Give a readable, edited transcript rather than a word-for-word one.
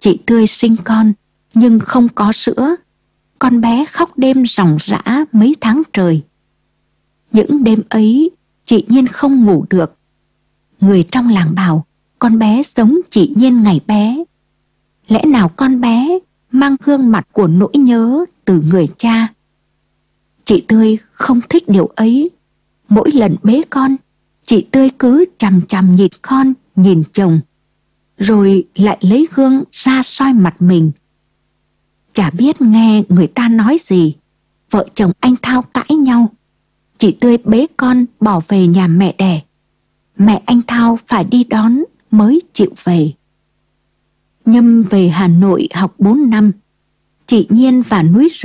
Chị Tươi sinh con nhưng không có sữa. Con bé khóc đêm ròng rã mấy tháng trời. Những đêm ấy chị Nhiên không ngủ được. Người trong làng bảo con bé giống chị Nhiên ngày bé. Lẽ nào con bé mang gương mặt của nỗi nhớ từ người cha? Chị Tươi không thích điều ấy. Mỗi lần bế con, chị Tươi cứ chằm chằm nhìn con, nhìn chồng, rồi lại lấy gương ra soi mặt mình. Chả biết nghe người ta nói gì, vợ chồng anh Thao cãi nhau. Chị Tươi bế con bỏ về nhà mẹ đẻ. Mẹ anh Thao phải đi đón mới chịu về. Nhâm về Hà Nội học 4 năm. Chị Nhiên và núi